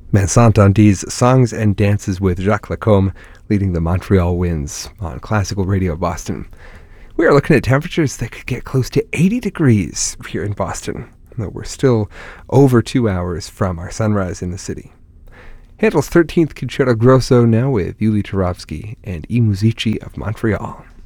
Vincent Dandy's Songs and Dances with Jacques Lacombe leading the Montreal Winds on Classical Radio Boston. We are looking at temperatures that could get close to 80 degrees here in Boston, though we're still over 2 hours from our sunrise in the city. Handel's 13th Concerto Grosso now with Yuli Turovsky and I Musici of Montreal.